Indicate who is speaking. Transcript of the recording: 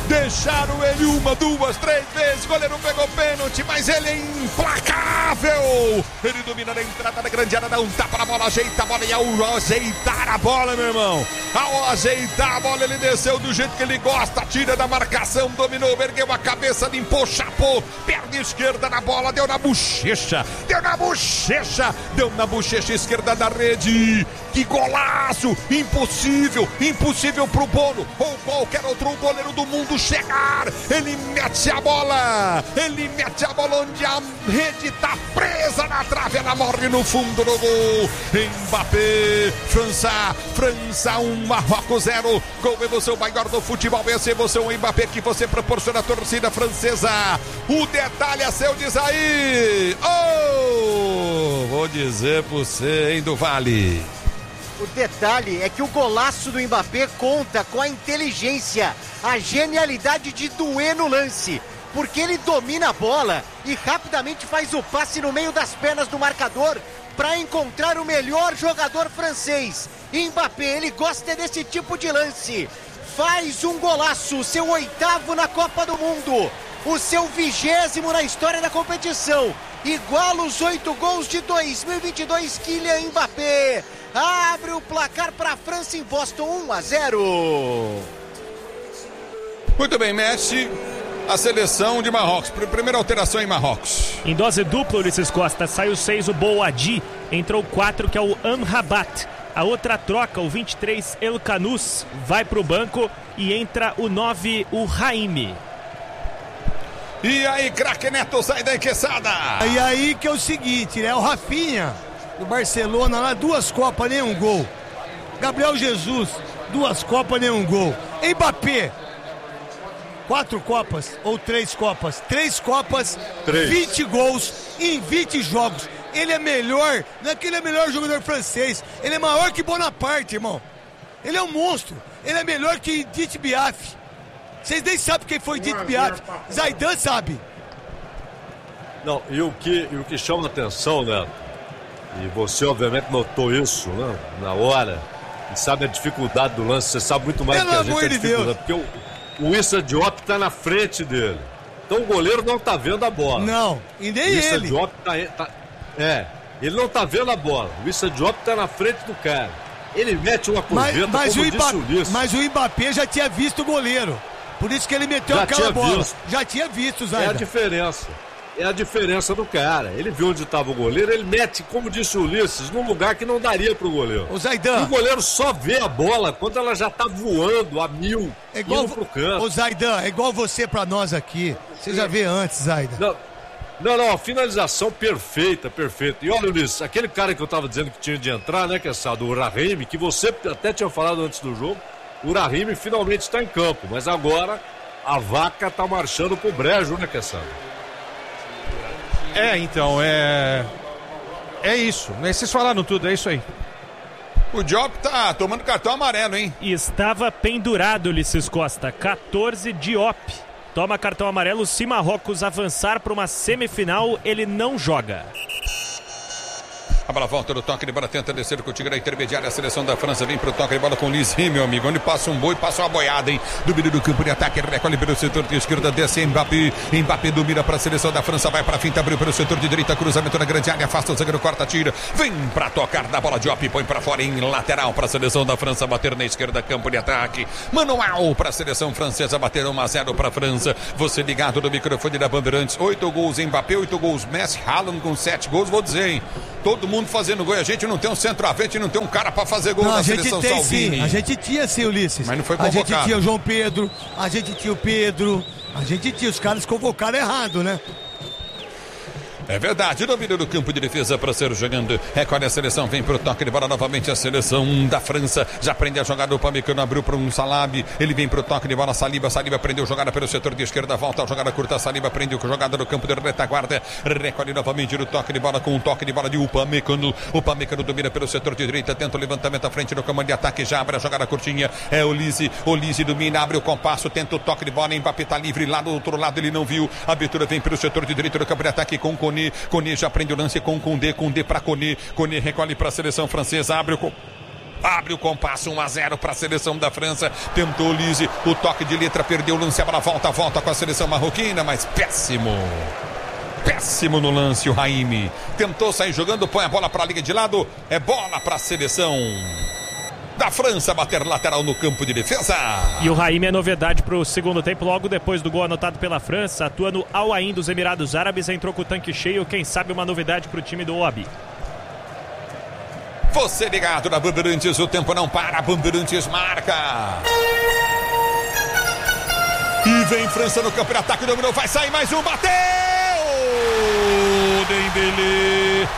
Speaker 1: deixaram ele 1, 2, 3 vezes, o goleiro pegou pênalti, mas ele é implacável, ele domina na entrada da grande área, dá um tapa na bola, ajeita a bola, e ao ajeitar a bola, meu irmão, ao ajeitar a bola, ele desceu do jeito que ele gosta, tira da marcação, dominou, ergueu a cabeça, limpou, chapou, perna esquerda na bola, deu na bochecha esquerda da rede, que golaço, impossível pro Bono, ou qualquer outro goleiro do mundo chegar, ele mete a bola onde a rede tá presa na trave, ela morre no fundo do gol, Mbappé, França 1, Marrocos 0, com emoção maior do futebol, essa emoção, Mbappé, que você proporciona à torcida francesa, o detalhe é seu, diz aí, vou dizer pra você, hein, do Vale.
Speaker 2: O detalhe é que o golaço do Mbappé conta com a inteligência, a genialidade de doer no lance, porque ele domina a bola e rapidamente faz o passe no meio das pernas do marcador para encontrar o melhor jogador francês. Mbappé, ele gosta desse tipo de lance. Faz um golaço, seu 8º na Copa do Mundo, o seu 20º na história da competição. Iguala os 8 gols de 2022, Kylian Mbappé. Abre o placar para a França em Boston, 1-0.
Speaker 1: Muito bem, Messi, a seleção de Marrocos. Primeira alteração em Marrocos.
Speaker 3: Em dose dupla, Ulisses Costa, saiu 6 o Boadi, entrou 4 que é o Amrabat. A outra troca, o 23 El Kanous, vai para o banco e entra o 9, o Raimi.
Speaker 1: E aí, craque Neto, sai da enqueçada.
Speaker 4: E aí que é o seguinte, né? O Rafinha, do Barcelona, lá 2 Copas, nenhum gol. Gabriel Jesus, 2 Copas, nenhum gol. Mbappé, 4 Copas ou 3 Copas? 3 Copas, 20 gols em 20 jogos. Ele é melhor, não é que ele é o melhor jogador francês, ele é maior que Bonaparte, irmão. Ele é um monstro, ele é melhor que Edith Piaf. Vocês nem sabem quem foi Edith Piaf. Zaidan sabe.
Speaker 5: Não, e o que chama a atenção, né? E você obviamente notou isso, né? Na hora. E sabe a dificuldade do lance, você sabe muito mais do que a gente a dificuldade. Porque o Issa Diop tá na frente dele. Então o goleiro não tá vendo a bola.
Speaker 4: Não, e nem ele.
Speaker 5: O Issa Diop ele não tá vendo a bola. O Issa Diop tá na frente do cara. Ele mete uma corveta,
Speaker 4: mas o Mbappé já tinha visto o goleiro. Por isso que ele meteu aquela bola. Já tinha visto, Zaidan.
Speaker 5: É a diferença. É a diferença do cara. Ele viu onde estava o goleiro, ele mete, como disse o Ulisses, num lugar que não daria pro goleiro.
Speaker 4: O Zaidan.
Speaker 5: E o goleiro só vê a bola quando ela já tá voando a 1000,
Speaker 4: igual
Speaker 5: indo pro canto.
Speaker 4: O Zaidan, é igual você pra nós aqui. Você já vê antes, Zaidan.
Speaker 5: Não, a finalização perfeita. E olha, Ulisses, aquele cara que eu tava dizendo que tinha de entrar, né, que é o Raheem, que você até tinha falado antes do jogo, o Raheem finalmente está em campo, mas agora a vaca tá marchando pro brejo, né, Kessado?
Speaker 6: Então, é isso, né? Vocês falaram tudo, é isso aí.
Speaker 1: O Diop tá tomando cartão amarelo, hein?
Speaker 3: E estava pendurado, Ulisses Costa, 14 Diop. Toma cartão amarelo, se Marrocos avançar para uma semifinal, ele não joga.
Speaker 1: A bola volta do toque de bola, tenta descer contigo na intermediária. A seleção da França vem pro toque de bola com o Lisi, meu amigo. Onde passa um boi, passa uma boiada, hein? Domínio do campo de ataque, recolhe pelo setor de esquerda, desce Mbappé. Mbappé domina para a seleção da França, vai para a finta, abriu pelo setor de direita, cruzamento na grande área, afasta o zagueiro, corta, tira. Vem para tocar da bola, Diop põe para fora em lateral para a seleção da França, bater na esquerda, campo de ataque. Manual para a seleção francesa, bater 1-0 para a França. Você ligado no microfone da Bandeirantes. 8 gols Mbappé, 8 gols Messi, Haaland com 7 gols, vou dizer, hein? Todo mundo fazendo gol, a gente não tem um centroavante, não tem um cara pra fazer gol na seleção Salvini.
Speaker 4: Sim, a gente tinha sim, Ulisses.
Speaker 1: Mas não foi convocado.
Speaker 4: A gente tinha o João Pedro, a gente tinha o Pedro, a gente tinha, os caras convocaram errado, né?
Speaker 1: É verdade, domínio do campo de defesa para ser jogando. Recolhe a seleção, vem pro toque de bola novamente a seleção da França. Já prende a jogada, o Pamecano abriu para um Salab. Ele vem pro toque de bola, Saliba prendeu jogada pelo setor de esquerda, volta a jogada curta, Saliba prendeu jogada no campo de retaguarda. Recolhe novamente no toque de bola com um toque de bola de Upamecano. O Upamecano domina pelo setor de direita, tenta o levantamento à frente do comando de ataque, já abre a jogada curtinha. É o Lisi domina, abre o compasso, tenta o toque de bola, Mbappé tá livre, lá do outro lado ele não viu. A abertura vem pelo setor de direita do campo de ataque com Koné já prende o lance com Koundé para Koné recolhe para a seleção francesa, abre o Abre o compasso, 1-0 para a seleção da França. Tentou Lise, o toque de letra, perdeu o lance, a bola volta com a seleção marroquina, mas péssimo no lance o Raime. Tentou sair jogando, põe a bola para a liga de lado, é bola para a seleção da França bater lateral no campo de defesa.
Speaker 3: E o Raime é novidade para o segundo tempo, logo depois do gol anotado pela França, atua no Al Ain dos Emirados Árabes, entrou com o tanque cheio, quem sabe uma novidade para o time do Obi.
Speaker 1: Você ligado na Bandeirantes, o tempo não para, Bandeirantes marca. E vem França no campo de ataque, dominou, vai sair mais um, bateu! Dembélé